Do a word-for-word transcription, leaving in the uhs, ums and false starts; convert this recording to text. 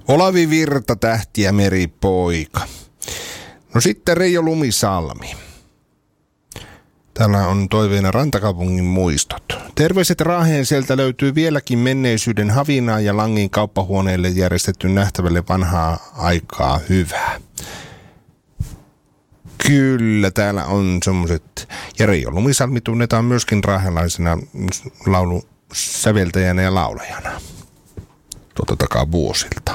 Olavi Virta, Tähti ja meripoika. No sitten Reijo Lumisalmi. Täällä on toiveena Rantakaupungin muistot. Terveiset Raaheen, sieltä löytyy vieläkin menneisyyden Havinaa ja Langin kauppahuoneelle järjestetty nähtävälle vanhaa aikaa hyvää. Kyllä, täällä on semmoiset. Ja Reijo Lumisalmi tunnetaan myöskin raahelaisena laulusäveltäjänä ja laulajana tuolta takaa vuosilta.